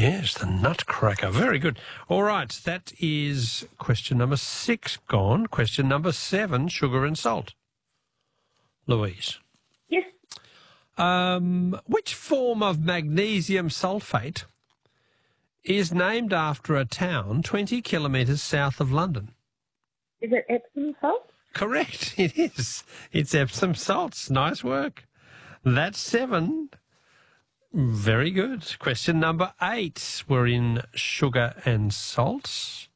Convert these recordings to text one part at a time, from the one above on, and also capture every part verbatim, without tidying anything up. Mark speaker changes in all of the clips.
Speaker 1: Yes, the Nutcracker. Very good. All right, that is question number six gone. Question number seven, sugar and salt. Louise.
Speaker 2: Yes.
Speaker 1: Um, which form of magnesium sulfate is named after a town twenty kilometres south of London?
Speaker 2: Is it Epsom salt?
Speaker 1: Correct, it is. It's Epsom salts. Nice work. That's seven. Very good. Question number eight. We're in sugar and salt.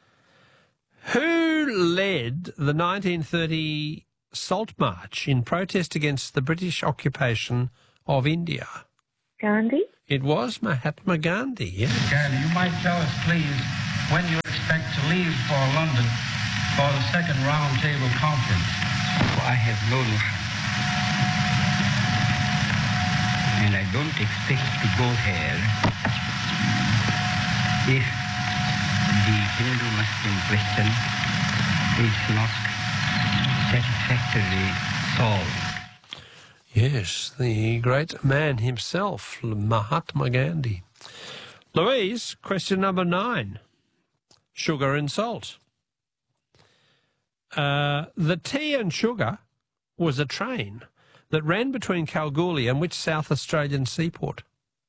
Speaker 1: Who led the nineteen thirty Salt March in protest against the British occupation of India?
Speaker 2: Gandhi?
Speaker 1: It was Mahatma Gandhi, yeah.
Speaker 3: Gandhi, you might tell us, please, when you expect to leave for London for the second roundtable conference.
Speaker 4: I have no luck. And I don't expect to go there if the Hindu-Muslim question is not satisfactorily solved.
Speaker 1: Yes, the great man himself, Mahatma Gandhi. Louise, question number nine. Sugar and salt. Uh, the Tea and Sugar was a train that ran between Kalgoorlie and which South Australian seaport?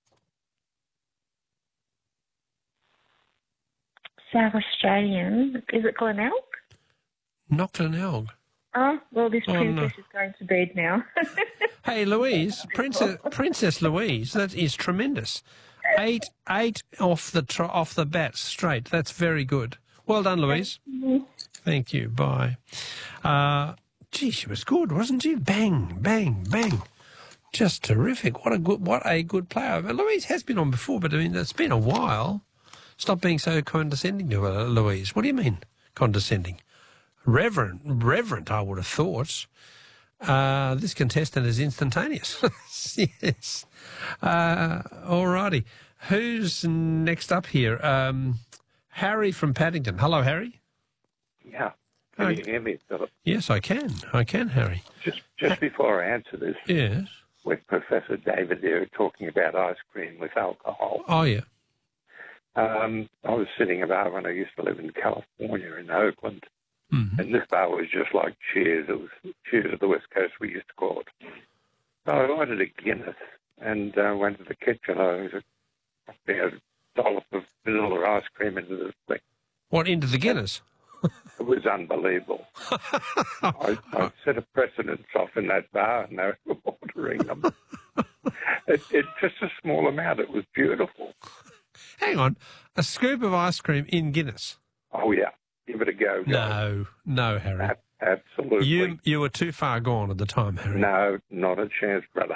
Speaker 2: South Australian. Is it Glenelg?
Speaker 1: Not Glenelg.
Speaker 2: Oh, well, this
Speaker 1: Oh,
Speaker 2: princess
Speaker 1: no.
Speaker 2: is going to bed now.
Speaker 1: Hey, Louise, Princess Princess Louise, that is tremendous. Eight, eight off the tr- off the bat straight. That's very good. Well done, Louise. Thank you. Bye. Uh, gee, she was good, wasn't she? Bang, bang, bang. Just terrific. What a good, what a good player. But Louise has been on before, but I mean, it's been a while. Stop being so condescending to her, Louise. What do you mean, condescending? Reverent, reverent, I would have thought. Uh, this contestant is instantaneous. Yes. Uh, all righty. Who's next up here? Um, Harry from Paddington. Hello, Harry.
Speaker 5: Yeah. Can
Speaker 1: Hi.
Speaker 5: you hear me, Philip?
Speaker 1: Yes, I can. I can, Harry.
Speaker 5: Just just before I answer this,
Speaker 1: Yes.
Speaker 5: with Professor David there talking about ice cream with alcohol,
Speaker 1: Oh, yeah.
Speaker 5: um, I was sitting at a bar when I used to live in California in Oakland,
Speaker 1: Mm-hmm.
Speaker 5: and this bar was just like Cheers. It was Cheers of the West Coast, we used to call it. So I ordered a Guinness and uh, went to the kitchen. I was a, a dollop of vanilla ice cream into this thing.
Speaker 1: What, into the Guinness?
Speaker 5: It was unbelievable. I, I set a precedence off in that bar, and they were ordering them. it, it just a small amount. It was beautiful.
Speaker 1: Hang on. A scoop of ice cream in Guinness?
Speaker 5: Oh, yeah. Give it a go. guys.
Speaker 1: No. No, Harry.
Speaker 5: A- absolutely.
Speaker 1: You you were too far gone at the time, Harry.
Speaker 5: No, not a chance, brother.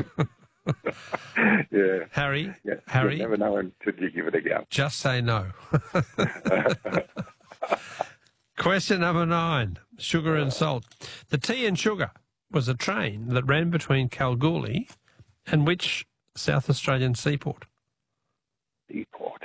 Speaker 5: yeah.
Speaker 1: Harry,
Speaker 5: yeah.
Speaker 1: Harry.
Speaker 5: You never know until you give it a go.
Speaker 1: Just say no. Question number nine, sugar and salt. The Tea and Sugar was a train that ran between Kalgoorlie and which South Australian seaport?
Speaker 5: Seaport.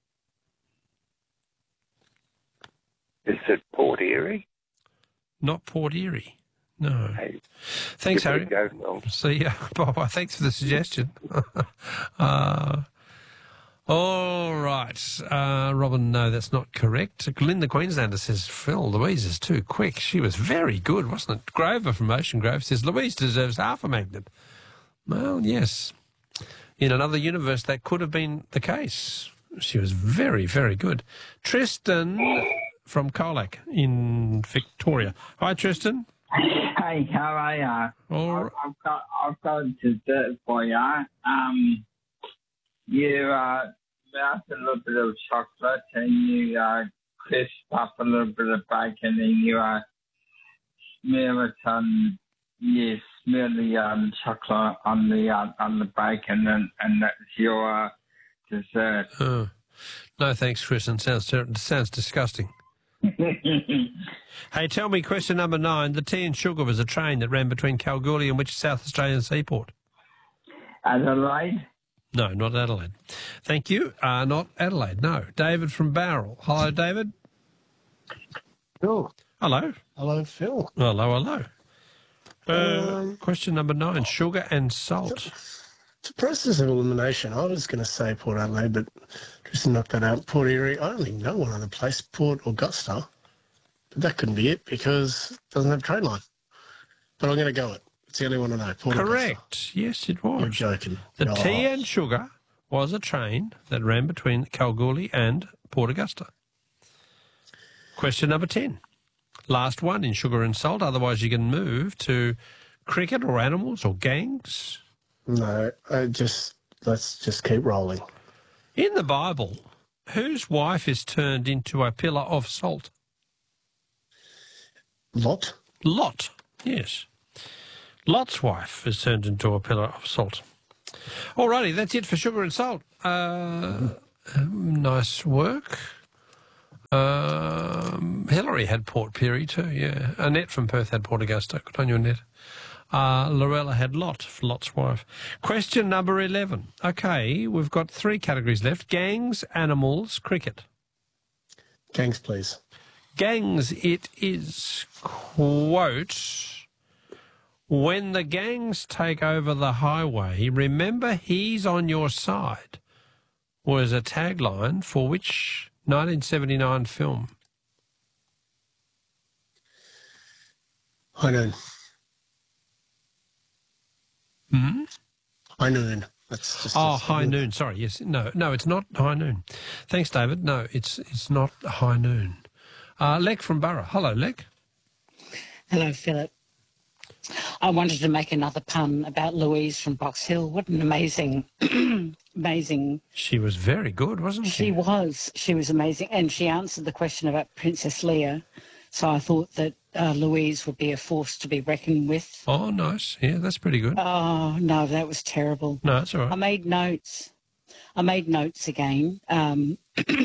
Speaker 5: Is it Port Erie?
Speaker 1: Not Port Erie. No.
Speaker 5: Hey,
Speaker 1: Thanks,
Speaker 5: give
Speaker 1: Harry.
Speaker 5: it a go, Phil.
Speaker 1: See ya. Bye-bye. Thanks for the suggestion. uh, all right. Uh, Robin, no, that's not correct. Linda Queenslander says, Phil, Louise is too quick. She was very good, wasn't it? Grover from Ocean Grove says, Louise deserves half a magnet. Well, yes. In another universe, that could have been the case. She was very, very good. Tristan from Colac in Victoria. Hi, Tristan.
Speaker 6: Hey, how are ya?
Speaker 1: All
Speaker 6: I've, I've got I've got a dessert for ya. Um, you uh, melt a little bit of chocolate and you uh, crisp up a little bit of bacon and you uh, smear it on yes, smear the um, chocolate on the uh, on the bacon and, and that's your uh, dessert.
Speaker 1: Oh. No, thanks, Tristan. Sounds ter- sounds disgusting. Hey, tell me, question number nine. The Tea and Sugar was a train that ran between Kalgoorlie and which South Australian seaport?
Speaker 6: Adelaide?
Speaker 1: No, not Adelaide. Thank you. Uh, not Adelaide, no. David from Bowral. Hello, David.
Speaker 7: Phil.
Speaker 1: Hello.
Speaker 7: Hello, Phil.
Speaker 1: Hello, hello. Uh,
Speaker 7: Um,
Speaker 1: question number nine. Sugar and salt.
Speaker 7: It's a process of elimination. I was going to say Port Adelaide, but just knocked that out. Port Erie. I only know one other place, Port Augusta. But that couldn't be it because it doesn't have a train line. But I'm going to go it. It's the only one I know. Port
Speaker 1: Correct.
Speaker 7: Augusta.
Speaker 1: Yes, it was.
Speaker 7: You're joking.
Speaker 1: The
Speaker 7: No.
Speaker 1: Tea and Sugar was a train that ran between Kalgoorlie and Port Augusta. Question number ten. Last one in Sugar and Salt. Otherwise, you can move to cricket or animals or gangs.
Speaker 7: No, I just let's just keep rolling.
Speaker 1: In the Bible, whose wife is turned into a pillar of salt?
Speaker 7: Lot?
Speaker 1: Lot, yes. Lot's wife is turned into a pillar of salt. Alrighty, that's it for Sugar and Salt. Uh, nice work. Um, Hillary had Port Pirie too, yeah. Annette from Perth had Port Augusta. Good on you, Annette. Uh, Lorella had Lot, Lot's wife. Question number eleven. Okay, we've got three categories left. Gangs, animals, cricket.
Speaker 7: Gangs, please.
Speaker 1: Gangs, it is, quote, when the gangs take over the highway, remember he's on your side, was a tagline for which nineteen seventy-nine film?
Speaker 7: High Noon.
Speaker 1: Hmm?
Speaker 7: High Noon. That's just
Speaker 1: Oh,
Speaker 7: that's
Speaker 1: High
Speaker 7: good.
Speaker 1: Noon. Sorry, yes. No, no, it's not High Noon. Thanks, David. No, it's it's not High Noon. Uh, Lek from Burra. Hello, Lek.
Speaker 8: Hello, Philip. I wanted to make another pun about Louise from Box Hill. What an amazing, amazing...
Speaker 1: She was very good, wasn't she?
Speaker 8: She was. She was amazing. And she answered the question about Princess Leia. So I thought that uh, Louise would be a force to be reckoned with.
Speaker 1: Oh, nice. Yeah, that's pretty good.
Speaker 8: Oh, no, that was terrible.
Speaker 1: No, that's all
Speaker 8: I
Speaker 1: right.
Speaker 8: made notes. I made notes again. Um,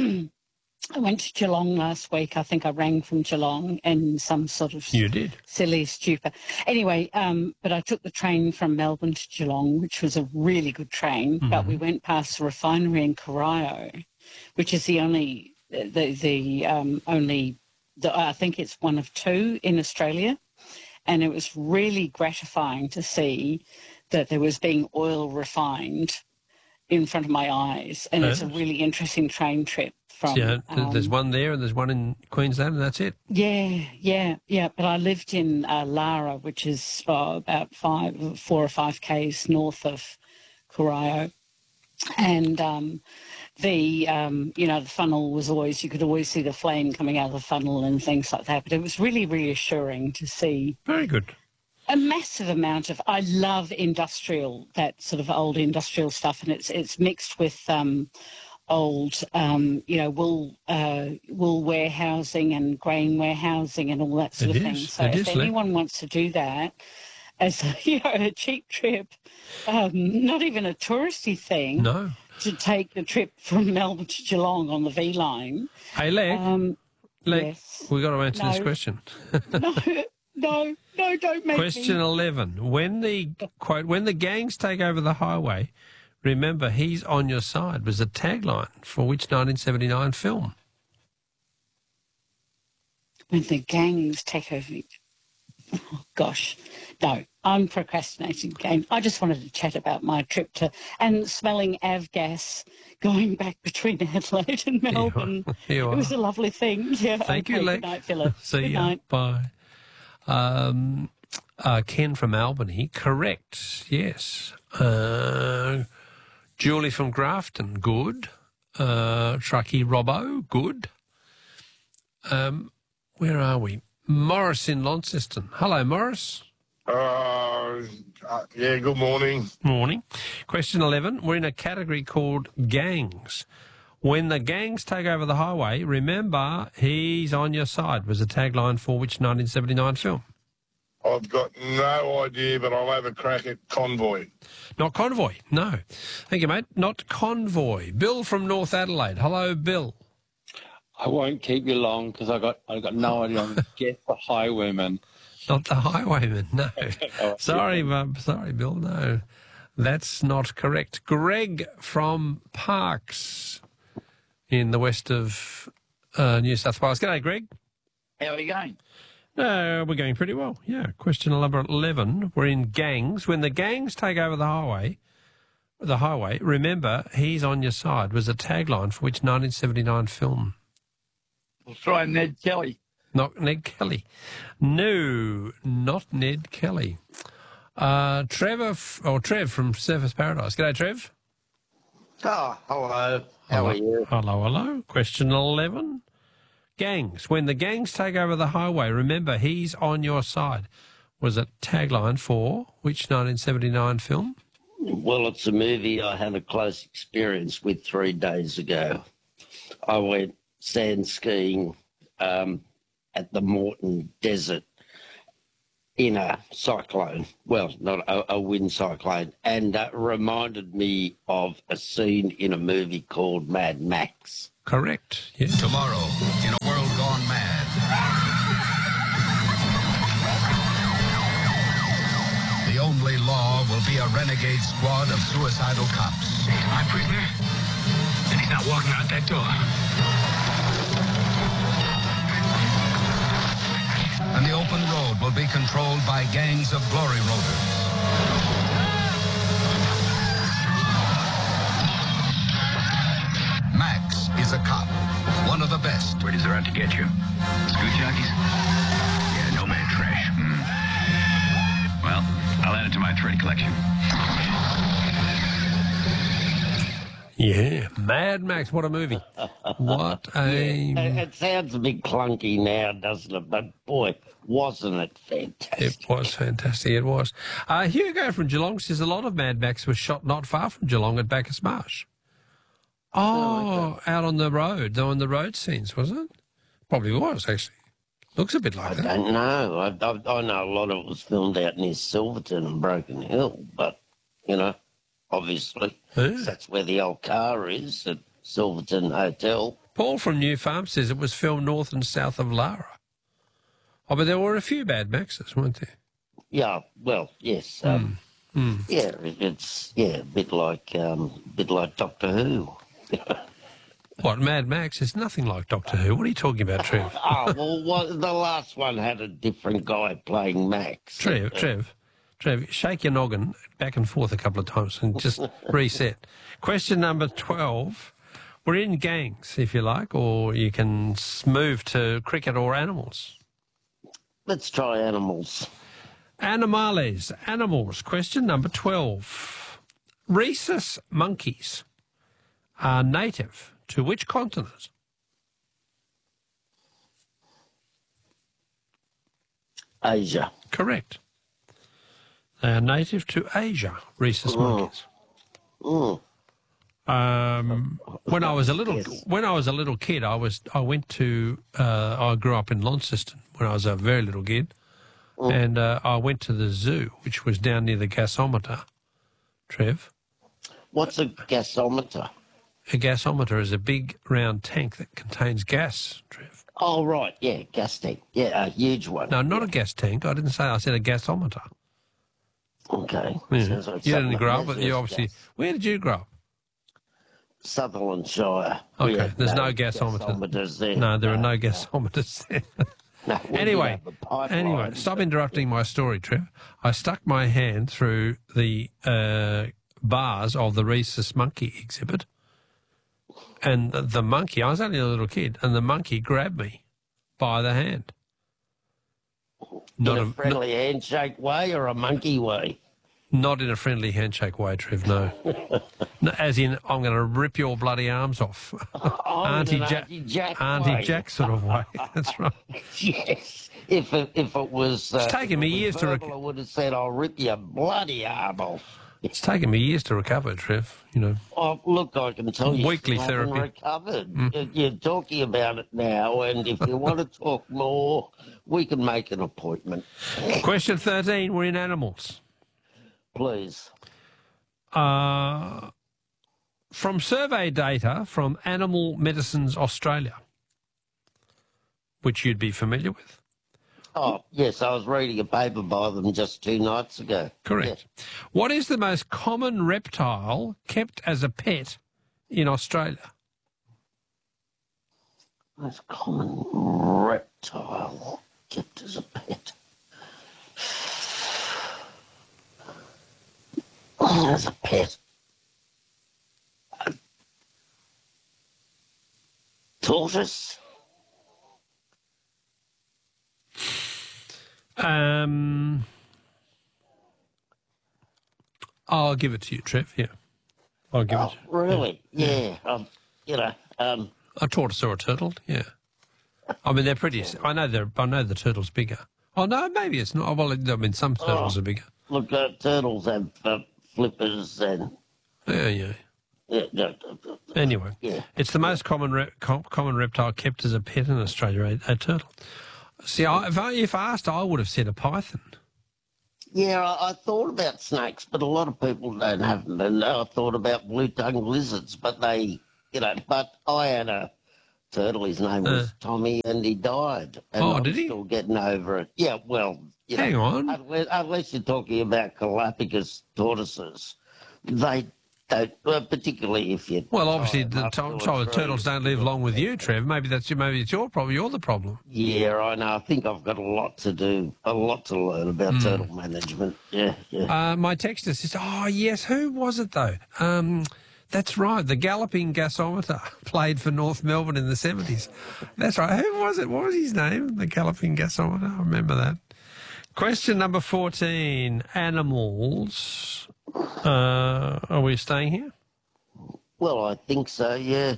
Speaker 8: I went to Geelong last week. I think I rang from Geelong and some sort of
Speaker 1: You did.
Speaker 8: silly, stupid. Anyway, um, but I took the train from Melbourne to Geelong, which was a really good train.
Speaker 1: Mm-hmm.
Speaker 8: But we went past the refinery in Corio, which is the only, the the um, only, the, I think it's one of two in Australia, and it was really gratifying to see that there was being oil refined in front of my eyes, and it's a
Speaker 1: Yes.
Speaker 8: really interesting train trip. From,
Speaker 1: Yeah, th- there's
Speaker 8: um,
Speaker 1: one there and there's one in Queensland, and that's it.
Speaker 8: Yeah, yeah, yeah. But I lived in uh, Lara, which is uh, about five, four or five k's north of Corio, and um, the um, you know the funnel was always, you could always see the flame coming out of the funnel and things like that. But it was really reassuring to see
Speaker 1: Very good.
Speaker 8: a massive amount of. I love industrial, that sort of old industrial stuff, and it's it's mixed with. Um, old, um, you know, wool uh, wool warehousing and grain warehousing and all that sort
Speaker 1: It
Speaker 8: of thing.
Speaker 1: is,
Speaker 8: So
Speaker 1: it
Speaker 8: if
Speaker 1: is, Lee.
Speaker 8: anyone wants to do that as a, you know, a cheap trip, um, not even a touristy thing,
Speaker 1: No.
Speaker 8: to take the trip from Melbourne to Geelong on the V line.
Speaker 1: Hey, Leg,
Speaker 8: Um,
Speaker 1: Leg,
Speaker 8: yes.
Speaker 1: we've got to answer this
Speaker 8: No.
Speaker 1: question.
Speaker 8: no, no, no, don't make
Speaker 1: Question
Speaker 8: me.
Speaker 1: eleven. When the, quote, when the gangs take over the highway, remember he's on your side, was a tagline for which nineteen seventy-nine film?
Speaker 8: When the gangs take over. Oh, gosh. No, I'm procrastinating again. I just wanted to chat about my trip to, and smelling avgas going back between Adelaide and Melbourne.
Speaker 1: You
Speaker 8: It was
Speaker 1: are.
Speaker 8: a lovely thing. Yeah.
Speaker 1: Thank you,
Speaker 8: okay,
Speaker 1: Leg.
Speaker 8: Good night, Philip.
Speaker 1: See
Speaker 8: Good
Speaker 1: ya.
Speaker 8: night.
Speaker 1: Bye. Um, uh, Ken from Albany, correct, yes. Uh, Julie from Grafton, good. Uh, Truckee Robbo, good. Um, where are we? Morris in Launceston. Hello, Morris.
Speaker 9: Uh, uh, yeah, good morning.
Speaker 1: Morning. Question eleven. We're in a category called gangs. When the gangs take over the highway, remember he's on your side was a tagline for which nineteen seventy-nine film?
Speaker 9: I've got no idea, but I'll have a crack at Convoy.
Speaker 1: Not Convoy, no. Thank you, mate. Not Convoy. Bill from North Adelaide. Hello, Bill.
Speaker 10: I won't keep you long because I got I got no idea. I'm Get the Highwayman.
Speaker 1: Not the Highwayman, no.
Speaker 10: Oh,
Speaker 1: sorry, um, sorry, Bill, no. That's not correct. Greg from Parks in the west of uh, New South Wales. G'day, Greg.
Speaker 11: How are you going?
Speaker 1: No, we're going pretty well. Yeah. Question number eleven. We're in gangs. When the gangs take over the highway, the highway. Remember, he's on your side was a tagline for which nineteen seventy-nine film?
Speaker 11: We'll try Ned Kelly.
Speaker 1: Not Ned Kelly. No, not Ned Kelly. Uh, Trevor, f- or Trev from Surfers Paradise. G'day, Trev.
Speaker 12: Oh, hello. How
Speaker 1: hello,
Speaker 12: are you?
Speaker 1: Hello, hello. Question eleven. Gangs. When the gangs take over the highway, remember, he's on your side. Was a tagline for which nineteen seventy-nine film?
Speaker 12: Well, it's a movie I had a close experience with three days ago. I went sand skiing um, at the Moreton Desert in a cyclone. Well, not a, a wind cyclone. And uh, reminded me of a scene in a movie called Mad Max.
Speaker 1: Correct. Yes.
Speaker 13: Tomorrow, in a world gone mad. The only law will be a renegade squad of suicidal cops.
Speaker 14: He's my prisoner, and he's not walking out that door.
Speaker 13: And the open road will be controlled by gangs of glory roaders. Max is a cop, one of the best.
Speaker 14: Where does there out to get you? Scoot jockeys? Yeah, no man trash. Hmm. Well, I'll add it to my trade collection.
Speaker 1: Yeah, Mad Max, what a movie. What a...
Speaker 12: Yeah, it, it sounds a bit clunky now, doesn't it? But, boy, wasn't it fantastic?
Speaker 1: It was fantastic, it was. Uh, Hugo from Geelong says a lot of Mad Max was shot not far from Geelong at Bacchus Marsh. Oh, out on the road, though, on the road scenes, was it? Probably was, actually. Looks a bit like
Speaker 12: I
Speaker 1: that.
Speaker 12: don't know. I, I, I know a lot of it was filmed out near Silverton and Broken Hill, but, you know, obviously,
Speaker 1: Yeah.
Speaker 12: that's where the old car is, at Silverton Hotel.
Speaker 1: Paul from New Farm says it was filmed north and south of Lara. Oh, but there were a few Mad Maxes, weren't there?
Speaker 12: Yeah, well, yes. Um,
Speaker 1: Mm.
Speaker 12: Yeah, it, it's, yeah, a bit like, um, bit like Doctor Who.
Speaker 1: What, Mad Max? It's nothing like Doctor Who. What are you talking about, Trev?
Speaker 12: Oh, well, what, the last one had a different guy playing Max.
Speaker 1: Trev, Trev, Trev, shake your noggin back and forth a couple of times and just reset. Question number twelve. We're in gangs, if you like, or you can s- move to cricket or animals.
Speaker 12: Let's try animals.
Speaker 1: Animales, animals. Question number twelve. Rhesus monkeys are native to which continent?
Speaker 12: Asia.
Speaker 1: Correct. They are native to Asia, rhesus
Speaker 12: Mm.
Speaker 1: monkeys.
Speaker 12: Mm.
Speaker 1: Um, when I was a little,
Speaker 12: Yes.
Speaker 1: when I was a little kid, I was, I went to, uh, I grew up in Launceston when I was a very little kid,
Speaker 12: Mm.
Speaker 1: and uh, I went to the zoo, which was down near the gasometer. Trev,
Speaker 12: What's a gasometer?
Speaker 1: a gasometer is a big round tank that contains gas. Trev,
Speaker 12: Oh, right, yeah, gas tank. Yeah, a huge one.
Speaker 1: no, not a gas tank. I didn't say. I said a gasometer.
Speaker 12: Okay.
Speaker 1: Yeah.
Speaker 12: Sounds like
Speaker 1: You
Speaker 12: something
Speaker 1: didn't grow
Speaker 12: that
Speaker 1: up, but you
Speaker 12: measures
Speaker 1: obviously.
Speaker 12: gas.
Speaker 1: Where did you grow up?
Speaker 12: Sutherland Shire. We
Speaker 1: Okay,
Speaker 12: had
Speaker 1: there's no,
Speaker 12: no
Speaker 1: gasometer.
Speaker 12: gasometers there.
Speaker 1: No, there are
Speaker 12: No,
Speaker 1: no
Speaker 12: no.
Speaker 1: gasometers there.
Speaker 12: No, we did
Speaker 1: Anyway,
Speaker 12: have a pipeline.
Speaker 1: anyway, stop interrupting my story, Trev. I stuck my hand through the uh, bars of the rhesus monkey exhibit, and the, the monkey, I was only a little kid, and the monkey grabbed me by the hand. Not
Speaker 12: in a
Speaker 1: a-
Speaker 12: friendly handshake way or a monkey way?
Speaker 1: Not in a friendly handshake way, Trev, no. No, as in, I'm going to rip your bloody arms off.
Speaker 12: Oh, in
Speaker 1: Auntie,
Speaker 12: an
Speaker 1: ja-
Speaker 12: Auntie Jack
Speaker 1: Auntie
Speaker 12: way.
Speaker 1: Jack sort of way. That's right.
Speaker 12: Yes. If it, if it was... Uh,
Speaker 1: It's taken me
Speaker 12: if it was
Speaker 1: years to
Speaker 12: verbal,
Speaker 1: rec-
Speaker 12: I would have said, I'll rip your bloody arm off.
Speaker 1: It's taken me years to recover, Trev, you know.
Speaker 12: Oh, look, I can tell you
Speaker 1: Weekly
Speaker 12: still haven't
Speaker 1: therapy.
Speaker 12: recovered.
Speaker 1: Mm.
Speaker 12: You- You're talking about it now, and if you want to talk more, we can make an appointment.
Speaker 1: Question thirteen, we're in animals.
Speaker 12: Please.
Speaker 1: Uh, from survey data from Animal Medicines Australia, which you'd be familiar with.
Speaker 12: Oh, yes, I was reading a paper by them just two nights ago.
Speaker 1: Correct. What is the most common reptile kept as a pet in Australia?
Speaker 12: Most common reptile kept as a pet. As a pet. Tortoise?
Speaker 1: Um, I'll give it to you, Trev, yeah. I'll give
Speaker 12: oh,
Speaker 1: it to you.
Speaker 12: Really? Yeah. yeah. Um, you know, um...
Speaker 1: A tortoise or a turtle, yeah. I mean, they're pretty... I know they're. I know the turtle's bigger. Oh, no, maybe it's not. Well, I mean, some turtles
Speaker 12: oh,
Speaker 1: are bigger.
Speaker 12: Look, uh, turtles have uh, flippers and...
Speaker 1: Yeah, yeah.
Speaker 12: Yeah, no,
Speaker 1: anyway,
Speaker 12: yeah.
Speaker 1: It's the most common re- com- common reptile kept as a pet in Australia, a, a turtle. See, I, if, I, if asked, I would have said a python.
Speaker 12: Yeah, I, I thought about snakes, but a lot of people don't have them. And I thought about blue-tongued lizards, but they, you know, but I had a turtle, his name was uh, Tommy, and he died. And
Speaker 1: oh,
Speaker 12: I'm
Speaker 1: did he?
Speaker 12: still getting over it. Yeah, well, you
Speaker 1: Hang
Speaker 12: know,
Speaker 1: on.
Speaker 12: Unless, unless you're talking about Galapagos tortoises, they don't, well, particularly if you...
Speaker 1: Well, obviously, the, to- so the turtles don't live long with you, Trev. Maybe that's maybe it's your problem. You're the problem.
Speaker 12: Yeah, I know. I think I've got a lot to do, a lot to learn about mm. turtle management. Yeah, yeah.
Speaker 1: Uh, my texter says, oh, yes, who was it, though? Um, that's right, the Galloping Gasometer played for North Melbourne in the seventies. That's right. Who was it? What was his name? The Galloping Gasometer. I remember that. Question number fourteen. Animals... Uh, are we staying here?
Speaker 12: Well, I think so, yeah.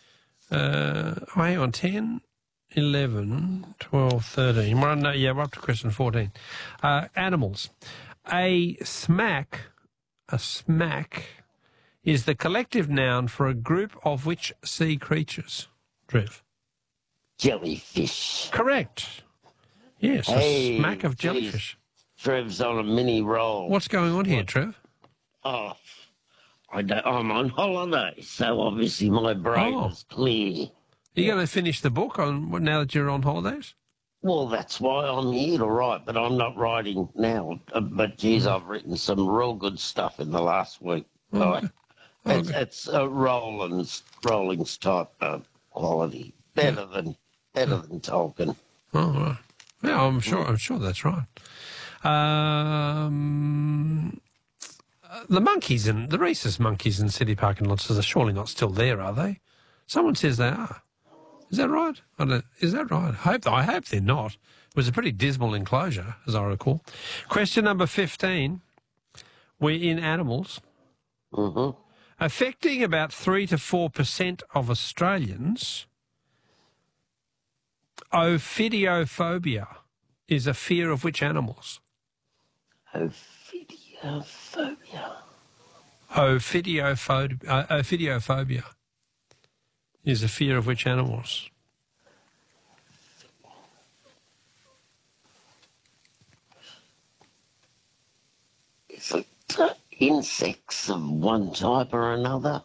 Speaker 1: Uh, oh, hang on, ten, eleven, twelve, thirteen. We're on, no, yeah, we're up to question fourteen. Uh, animals. A smack, a smack is the collective noun for a group of which sea creatures? Trev?
Speaker 12: Jellyfish.
Speaker 1: Correct. Yes,
Speaker 12: hey,
Speaker 1: a smack of jellyfish.
Speaker 12: Geez. Trev's on a mini roll.
Speaker 1: What's going on here, Trev?
Speaker 12: Oh, I don't, I'm on holiday, so obviously my brain
Speaker 1: oh.
Speaker 12: is clear.
Speaker 1: Are you going to finish the book on now that you're on holidays?
Speaker 12: Well, that's why I'm here to write, but I'm not writing now. But, geez, I've written some real good stuff in the last week.
Speaker 1: Oh, okay.
Speaker 12: It's,
Speaker 1: okay.
Speaker 12: it's a Rollins, Rollins type uh, quality, better yeah. than better yeah. than Tolkien.
Speaker 1: Oh, right. Yeah, I'm sure. I'm sure that's right. Um, the monkeys and the rhesus monkeys in City Park and Lots are surely not still there, are they? Someone says they are. Is that right? I don't, is that right? I hope. I hope they're not. It was a pretty dismal enclosure, as I recall. Question number fifteen. We're in animals.
Speaker 12: Mm-hmm.
Speaker 1: Affecting about three to four percent of Australians, ophidiophobia is a fear of which animals?
Speaker 12: Ophidiophobia.
Speaker 1: Ophidiophobia. Uh, ophidiophobia is a fear of which animals?
Speaker 12: Is it uh, insects of one type or another?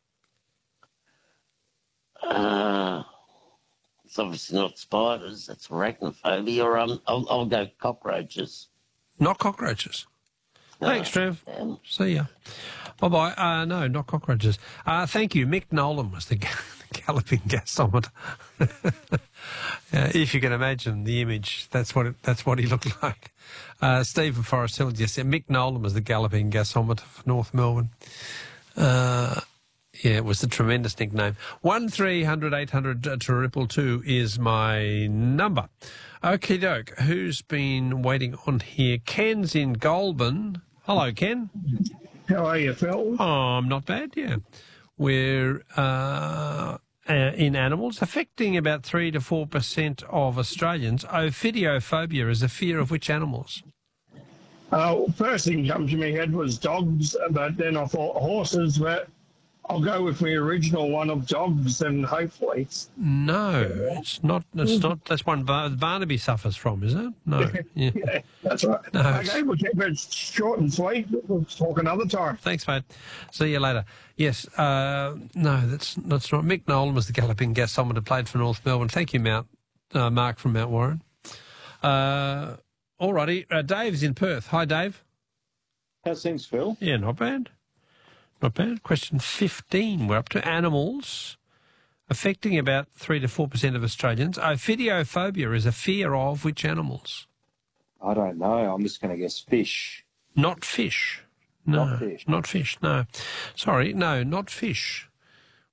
Speaker 12: Uh, it's obviously not spiders. That's arachnophobia. Or um, I'll, I'll go cockroaches.
Speaker 1: Not cockroaches. Thanks, Trev.
Speaker 12: Um,
Speaker 1: See ya. Bye-bye. Uh, no, not cockroaches. Uh, thank you. Mick Nolan was the, the galloping gasometer. uh, if you can imagine the image, that's what it, that's what he looked like. Uh, Stephen Forrest Hill just said Mick Nolan was the galloping gasometer for North Melbourne. Uh, yeah, it was a tremendous nickname. one three hundred eight hundred triple two is my number. Okie doke. Who's been waiting on here? Ken's in Goulburn. Hello, Ken.
Speaker 15: How are you, Phil?
Speaker 1: Oh, I'm not bad, yeah. We're uh, uh, in animals, affecting about three to four percent of Australians. Ophidiophobia is a fear of which animals?
Speaker 15: Uh, first thing comes to my head was dogs, but then I thought horses, but I'll go with the original one of dogs, and hopefully it's...
Speaker 1: No, it's not. It's not. That's one Bar- Barnaby suffers from, is it? No. Yeah,
Speaker 15: yeah that's right.
Speaker 1: No,
Speaker 15: okay, we'll keep it short and sweet. We'll talk another time.
Speaker 1: Thanks, mate. See you later. Yes, uh, no, that's that's not. Mick Nolan was the galloping gasometer, played for North Melbourne. Thank you, Mount uh, Mark from Mount Warren. Uh, all righty. Uh, Dave's in Perth. Hi, Dave.
Speaker 16: How's things, Phil?
Speaker 1: Yeah, not bad. Not bad. Question fifteen. We're up to animals, affecting about three to four percent of Australians. Ophidiophobia is a fear of which animals?
Speaker 16: I don't know. I'm just going to guess fish.
Speaker 1: Not fish. No.
Speaker 16: Not fish.
Speaker 1: Not fish, no. Sorry, no, not fish.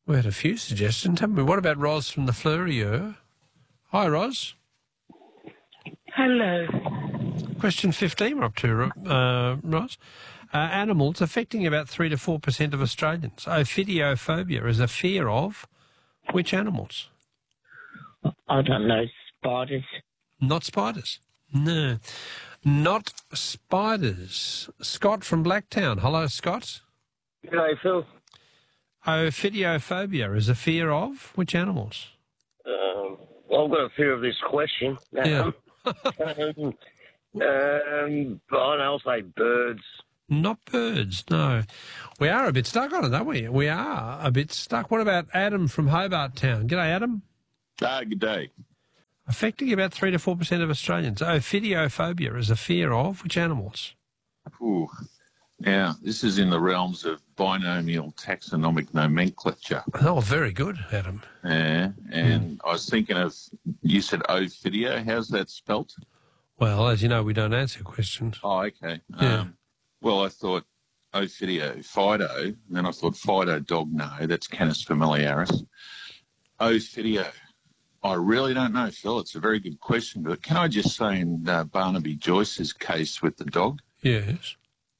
Speaker 1: We had a few suggestions, haven't we? What about Ros from the Fleurieu? Hi, Ros.
Speaker 17: Hello.
Speaker 1: Question fifteen we're up to, uh, Ros. Uh, animals affecting about three to four percent of Australians. Ophidiophobia is a fear of which animals?
Speaker 17: I don't know. Spiders.
Speaker 1: Not spiders. No. Not spiders. Scott from Blacktown. Hello, Scott.
Speaker 18: G'day, Phil.
Speaker 1: Ophidiophobia is a fear of which animals?
Speaker 18: Um, well, I've got a fear of this question.
Speaker 1: Yeah.
Speaker 18: um, um, but I don't know, I'll say birds.
Speaker 1: Not birds, no. We are a bit stuck on it, aren't we? We are a bit stuck. What about Adam from Hobart Town? G'day, Adam.
Speaker 19: Ah, good day.
Speaker 1: Affecting about three to four percent of Australians. Ophidiophobia is a fear of which animals?
Speaker 19: Ooh. Now, this is in the realms of binomial taxonomic nomenclature.
Speaker 1: Oh, very good, Adam.
Speaker 19: Yeah, and I was thinking of, you said Ophidio. How's that spelt?
Speaker 1: Well, as you know, we don't answer questions.
Speaker 19: Oh, okay.
Speaker 1: Yeah.
Speaker 19: Um, well, I thought Ophidio, Fido, and then I thought Fido dog, no, that's Canis familiaris. Ophidio. I really don't know, Phil. It's a very good question. But can I just say in uh, Barnaby Joyce's case with the dog?
Speaker 1: Yes.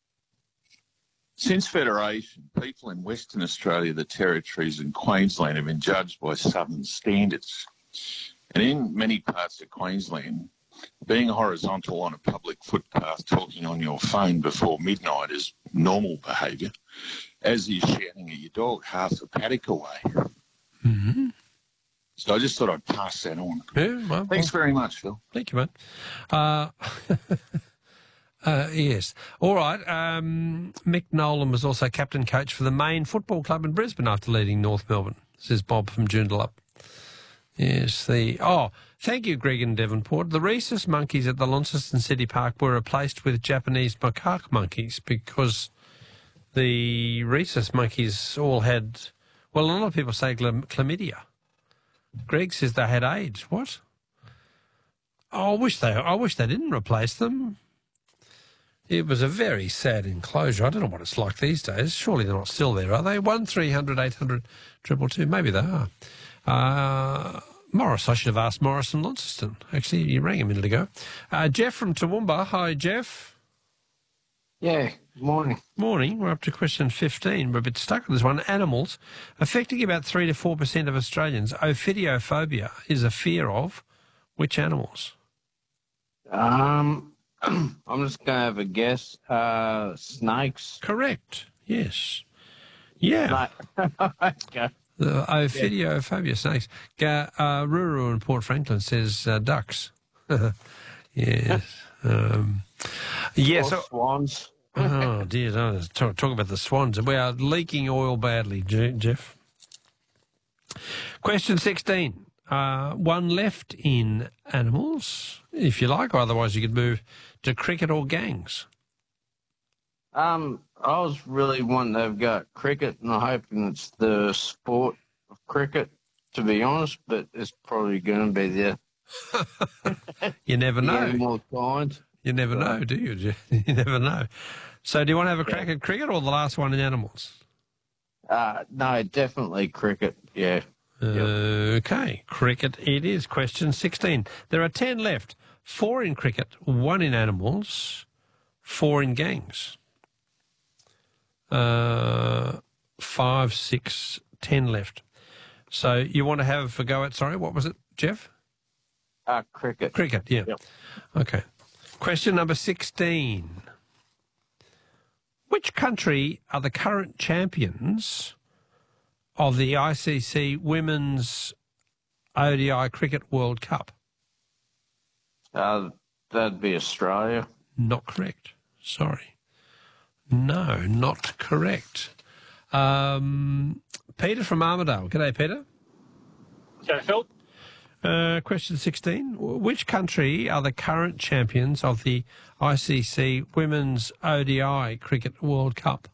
Speaker 19: Since Federation, people in Western Australia, the Territories and Queensland have been judged by Southern standards. And in many parts of Queensland, being horizontal on a public footpath talking on your phone before midnight is normal behaviour, as is shouting at your dog half a paddock away.
Speaker 1: Mm-hmm.
Speaker 19: So I just thought I'd pass that on.
Speaker 1: Yeah, well,
Speaker 19: Thanks
Speaker 1: well,
Speaker 19: very much, Phil.
Speaker 1: Thank you, mate. Uh, uh, yes. All right. Um, Mick Nolan was also captain coach for the Maine Football Club in Brisbane after leading North Melbourne, says Bob from Joondalup. Yes, the... Oh, thank you, Greg and Devonport. The rhesus monkeys at the Launceston City Park were replaced with Japanese macaque monkeys because the rhesus monkeys all had... Well, a lot of people say chlam- chlamydia. Greg says they had AIDS. What? Oh, I wish they. I wish they didn't replace them. It was a very sad enclosure. I don't know what it's like these days. Surely they're not still there, are they? One three hundred eight hundred triple two. Maybe they are. Uh, Morris. I should have asked Morris from Launceston. Actually, you rang a minute ago. Uh, Jeff from Toowoomba. Hi, Jeff.
Speaker 20: Yeah, morning.
Speaker 1: Morning. We're up to question fifteen. We're a bit stuck on this one. Animals affecting about three to four percent of Australians. Ophidiophobia is a fear of which animals?
Speaker 20: Um, I'm just going to have a guess. Uh, snakes.
Speaker 1: Correct. Yes. Yeah.
Speaker 20: Okay.
Speaker 1: The Ophidiophobia snakes. Ga- uh, Ruru in Port Franklin says uh, ducks. Yes. Um, yes.
Speaker 20: Or swans.
Speaker 1: Oh, dear. Oh, talk, talk about the swans. We are leaking oil badly, Jeff. Question sixteen. Uh, one left in animals, if you like, or otherwise you could move to cricket or gangs.
Speaker 20: Um, I was really wanting to have got cricket, and I'm hoping it's the sport of cricket, to be honest, but it's probably going to be the...
Speaker 1: You never know.
Speaker 20: Animal kind.
Speaker 1: You never know, do you? Jeff? You never know. So do you want to have a crack at cricket or the last one in animals?
Speaker 20: Uh, no, definitely cricket, yeah.
Speaker 1: Uh, okay, cricket it is. Question sixteen. There are ten left. Four in cricket, one in animals, four in gangs. Uh, five, six, ten left. So you want to have a go at, sorry, what was it, Jeff?
Speaker 20: Uh, cricket.
Speaker 1: Cricket, yeah.
Speaker 20: Yep.
Speaker 1: Okay. Question number sixteen. Which country are the current champions of the I C C Women's O D I Cricket World Cup?
Speaker 20: Uh, that'd be Australia.
Speaker 1: Not correct. Sorry. No, not correct. Um, Peter from Armidale. G'day, Peter.
Speaker 21: G'day, Phil.
Speaker 1: Uh, question sixteen. Which country are the current champions of the I C C Women's O D I Cricket World Cup?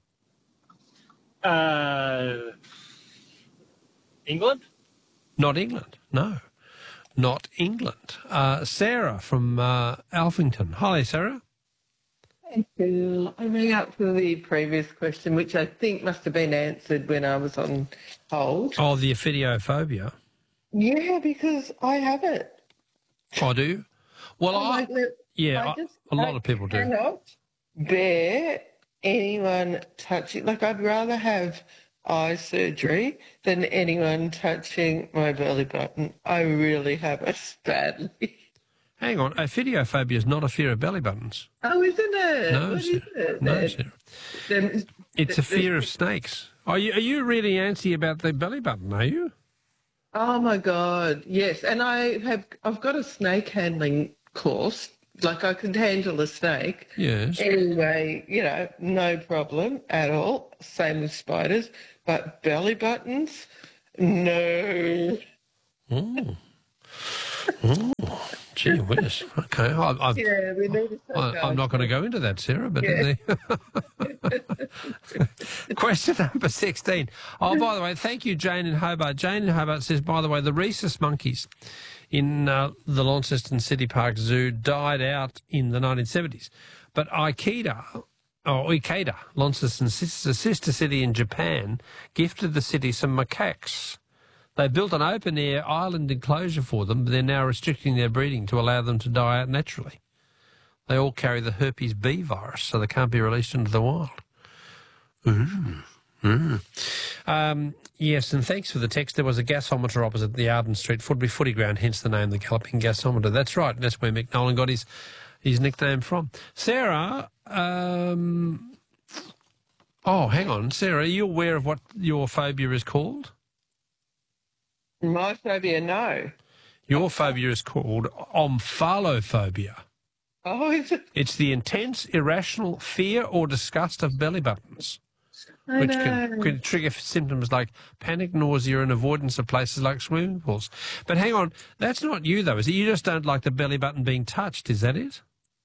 Speaker 21: Uh, England?
Speaker 1: Not England, no. Not England. Uh, Sarah from uh, Alphington. Hi, Sarah.
Speaker 3: Thank you. I rang up for the previous question, which I think must have been answered when I was on hold.
Speaker 1: Oh, the ophidiophobia.
Speaker 3: Yeah, because I have it.
Speaker 1: I do. Well,
Speaker 3: Oh,
Speaker 1: I,
Speaker 3: like, look,
Speaker 1: yeah,
Speaker 3: I
Speaker 1: I-
Speaker 3: just-
Speaker 1: a lot
Speaker 3: I
Speaker 1: of people do.
Speaker 3: cannot bear anyone touching. Like, I'd rather have eye surgery than anyone touching my belly button. I really have it badly.
Speaker 1: Hang on, ophidiophobia is not a fear of belly buttons.
Speaker 3: Oh, isn't it?
Speaker 1: No,
Speaker 3: What is
Speaker 1: Sarah.
Speaker 3: it?
Speaker 1: No,
Speaker 3: then?
Speaker 1: Sarah.
Speaker 3: Then-
Speaker 1: It's a fear of snakes. Are you, are you really antsy about the belly button, are you?
Speaker 3: Oh my God, yes. And I have, I've got a snake handling course. Like I can handle a snake.
Speaker 1: Yes.
Speaker 3: Anyway, you know, no problem at all. Same with spiders. But belly buttons, no.
Speaker 1: Oh. Oh, gee whiz. Okay. I, I've,
Speaker 3: Yeah, we need to start
Speaker 1: I, I'm not going to go into that, Sarah, but...
Speaker 3: Yeah.
Speaker 1: Question number sixteen. Oh, by the way, thank you, Jane in Hobart. Jane in Hobart says, by the way, the rhesus monkeys in uh, the Launceston City Park Zoo died out in the nineteen seventies. But Ikeda, or Ikeda, Launceston's sister, sister city in Japan, gifted the city some macaques. They built an open-air island enclosure for them, but they're now restricting their breeding to allow them to die out naturally. They all carry the herpes B virus, so they can't be released into the wild. Mm. Mm. Um, yes, and thanks for the text. There was a gasometer opposite the Arden Street Footby footy ground, hence the name, the Galloping Gasometer. That's right. That's where Mick Nolan got his, his nickname from. Sarah, um, oh, hang on. Sarah, are you aware of what your phobia is called?
Speaker 3: My phobia, no.
Speaker 1: Your phobia is called omphalophobia.
Speaker 3: Oh, is it?
Speaker 1: It's the intense, irrational fear or disgust of belly buttons,
Speaker 3: I
Speaker 1: which
Speaker 3: know.
Speaker 1: can, can trigger symptoms like panic, nausea, and avoidance of places like swimming pools. But hang on, that's not you, though, is it? You just don't like the belly button being touched, is that it?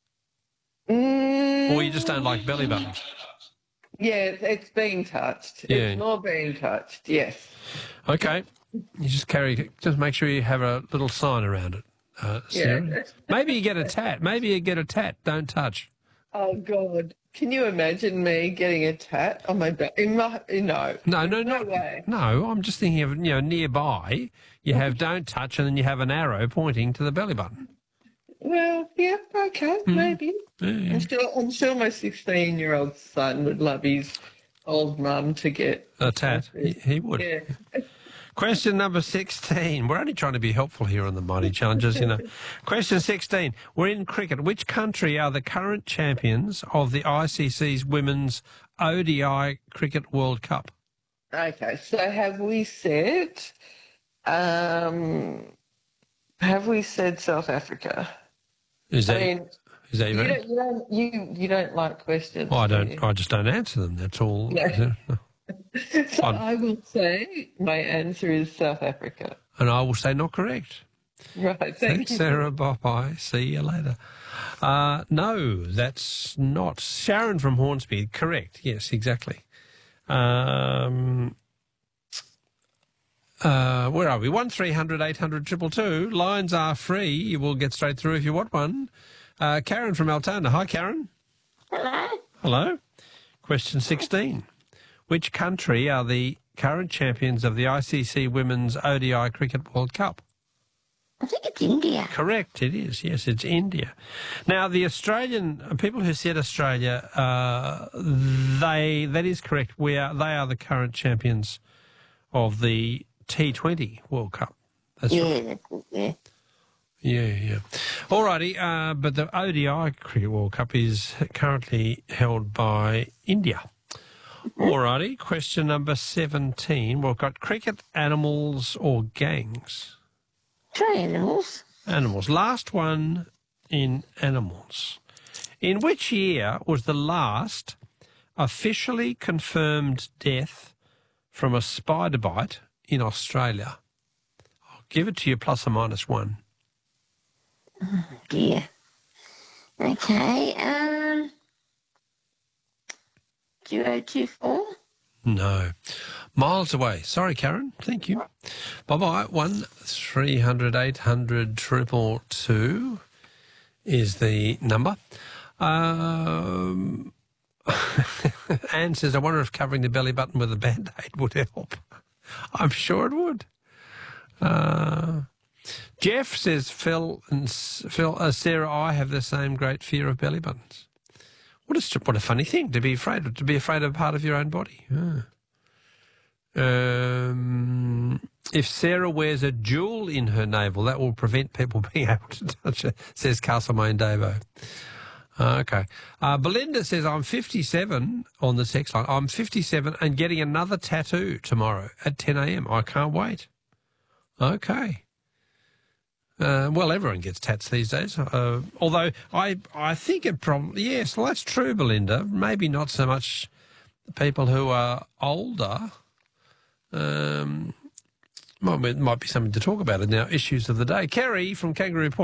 Speaker 3: Mm,
Speaker 1: Or you just don't like belly buttons?
Speaker 3: yeah, it's, it's being touched.
Speaker 1: Yeah.
Speaker 3: It's more being touched, yes.
Speaker 1: Okay. You just carry, just make sure you have a little sign around it, uh, Sarah.
Speaker 3: Yeah.
Speaker 1: Maybe you get a tat. Maybe you get a tat. Don't touch.
Speaker 3: Oh, God. Can you imagine me getting a tat on my back? In my, no.
Speaker 1: No, no,
Speaker 3: no
Speaker 1: not,
Speaker 3: way.
Speaker 1: no. I'm just thinking of, you know, nearby, you have don't touch and then you have an arrow pointing to the belly button.
Speaker 3: Well, yeah, okay,
Speaker 1: Hmm.
Speaker 3: maybe.
Speaker 1: Yeah.
Speaker 3: I'm sure, I'm sure my sixteen-year-old son would love his old mum to get
Speaker 1: A tat. He, he would.
Speaker 3: Yeah.
Speaker 1: Question number sixteen. We're only trying to be helpful here on the Mighty Challenges, you know. Question sixteen. We're in cricket. Which country are the current champions of the I C C's Women's O D I Cricket World Cup?
Speaker 3: Okay, so have we said, um, have we said South Africa?
Speaker 1: Is that,
Speaker 3: I mean,
Speaker 1: is that
Speaker 3: you
Speaker 1: your
Speaker 3: don't, you don't, you, you don't like questions.
Speaker 1: Oh, I
Speaker 3: do
Speaker 1: don't.
Speaker 3: you?
Speaker 1: I just don't answer them. That's all.
Speaker 3: No. So
Speaker 1: I'm-
Speaker 3: I will say my answer is South Africa.
Speaker 1: And I will say not correct.
Speaker 3: Right, thank
Speaker 1: Thanks,
Speaker 3: you.
Speaker 1: Sarah. Bye-bye. See you later. Uh, no, that's not. Sharon from Hornsby. Correct. Yes, exactly. Um, uh, where are we? one three hundred eight hundred two two two. Lines are free. You will get straight through if you want one. Uh, Karen from Altona. Hi, Karen.
Speaker 22: Hello?
Speaker 1: Hello. Question sixteen. Which country are the current champions of the I C C Women's O D I Cricket World Cup?
Speaker 22: I think it's India.
Speaker 1: Correct, it is. Yes, it's India. Now, the Australian people who said Australia, uh, they that is correct. We are they are the current champions of the T twenty World Cup. That's
Speaker 22: yeah,
Speaker 1: right.
Speaker 22: that's it, yeah.
Speaker 1: Yeah, yeah. All righty, uh, but the O D I Cricket World Cup is currently held by India. All righty, question number seventeen. We've got cricket, animals or gangs?
Speaker 22: Try animals.
Speaker 1: Animals. Last one in animals. In which year was the last officially confirmed death from a spider bite in Australia? I'll give it to you plus or minus one.
Speaker 22: Oh, dear. Okay, um, zero two four.
Speaker 1: No. Miles away. Sorry, Karen. Thank you. Bye-bye. One three hundred eight hundred triple two is the number. Um, Anne says, I wonder if covering the belly button with a Band-Aid would help. I'm sure it would. Uh, Jeff says, Phil and Phil, uh, Sarah, I have the same great fear of belly buttons. What a what a funny thing to be afraid of, to be afraid of a part of your own body. Yeah. Um, if Sarah wears a jewel in her navel, that will prevent people being able to touch it, says Castlemaine Davo. Uh, okay. Uh, Belinda says, I'm fifty-seven on the text line. I'm fifty-seven and getting another tattoo tomorrow at ten a m. I can't wait. Okay. Uh, well, everyone gets tats these days. Uh, although I I think it probably, yes, well, that's true, Belinda. Maybe not so much people who are older. Um, well, it might be something to talk about in our issues of the day. Kerry from Kangaroo Point.